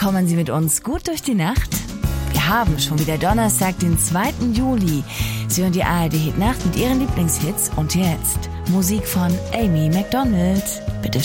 kommen Sie mit uns gut durch die Nacht? Wir haben schon wieder Donnerstag, den 2. Juli. Sie hören die ARD Hit Nacht mit Ihren Lieblingshits und jetzt Musik von Amy Macdonald. Bitte